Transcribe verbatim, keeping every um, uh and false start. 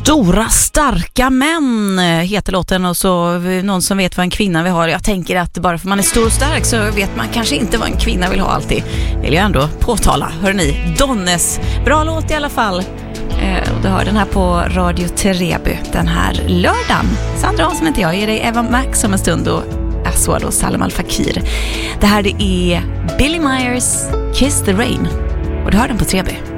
Stora starka män heter låten, och så någon som vet vad en kvinna vill ha. Jag tänker att bara för man är stor och stark så vet man kanske inte vad en kvinna vill ha alltid. Vill jag ändå påtala. Hör ni, Donnes. Bra låt i alla fall. Eh, och du hör den här på Radio Tereby den här lördagen. Sandra Hansson heter jag, ger dig Eva Max om en stund och Aswad och Salem Al Fakir. Det här det är Billy Myers, Kiss the Rain. Och du hör den på Tereby.